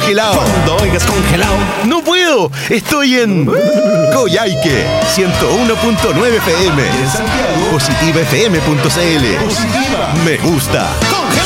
congelado. Cuando oigas congelado. No puedo, estoy en Coyhaique 101.9 FM. En Santiago. Positivafm.cl. Positiva. Me gusta. Congelado.